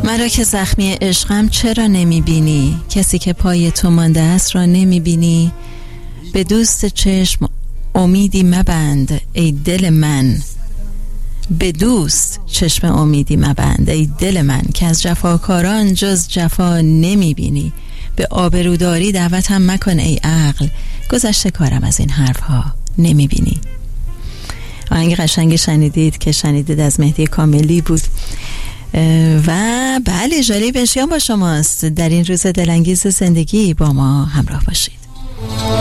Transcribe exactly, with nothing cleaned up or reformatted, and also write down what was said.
مرا که زخمی عشقم چرا نمیبینی؟ کسی که پای تو مانده است را نمیبینی؟ به دوست چشم امیدی مبند ای دل من، به دوست چشم امیدی مبند ای دل من، که از جفاکاران جز جفا نمیبینی. به آبروداری دعوتم مکن ای عقل، گذشته کارم از این حرف ها نمیبینی. آهنگ قشنگی شنیدید که شنیدید از مهدی کاملی بود و بله ژالی بنشیان با شماست. در این روز دلانگیز زندگی با ما همراه باشید.